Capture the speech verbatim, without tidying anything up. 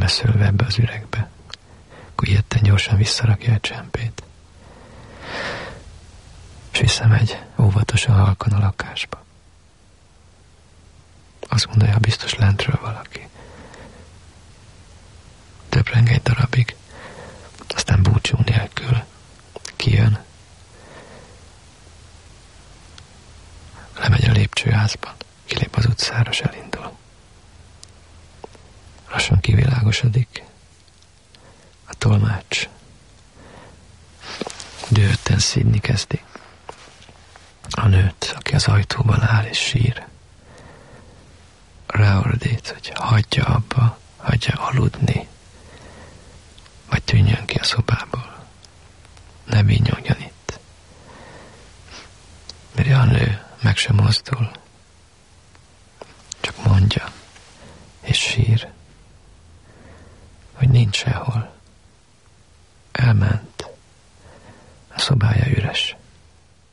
belebeszélve ebbe az üregbe. Akkor ilyetten gyorsan visszarakja a csempét. És visszamegy óvatosan halkan a lakásba. Azt gondolja, biztos lentről valaki. Töpreng egy darabig, aztán búcsú nélkül kijön. Lemegy a lépcsőházban, kilép az utcára, és elindul. Lassan kivilágosodik. A tolmács dühötten szídni kezdi a nőt, aki az ajtóban áll és sír. Ráordít, hogy hagyja abba, hagyja aludni, vagy tűnjön ki a szobából. Ne vinyogjon itt. Mire a nő meg sem mozdul, csak mondja és sír, hogy nincs sehol. Elment. A szobája üres.